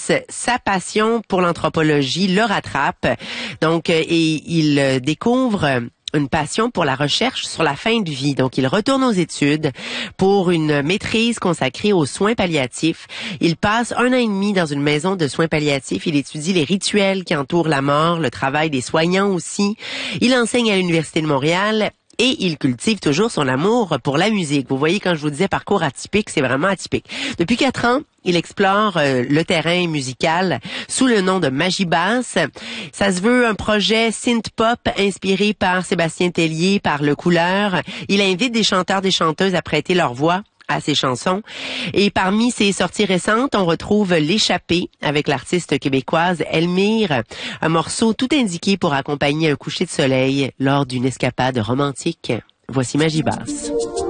sa passion pour l'anthropologie le rattrape. Donc, et il découvre une passion pour la recherche sur la fin de vie. Donc, il retourne aux études pour une maîtrise consacrée aux soins palliatifs. Il passe 1 an et demi dans une maison de soins palliatifs. Il étudie les rituels qui entourent la mort, le travail des soignants aussi. Il enseigne à l'Université de Montréal. Et il cultive toujours son amour pour la musique. Vous voyez, quand je vous disais parcours atypique, c'est vraiment atypique. Depuis 4 ans, il explore le terrain musical sous le nom de Magie Basse. Ça se veut un projet synth-pop inspiré par Sébastien Tellier, par Le Couleur. Il invite des chanteurs, des chanteuses à prêter leur voix à ses chansons. Et parmi ses sorties récentes, on retrouve L'échappée avec l'artiste québécoise Elmire, un morceau tout indiqué pour accompagner un coucher de soleil lors d'une escapade romantique. Voici Magie Basse.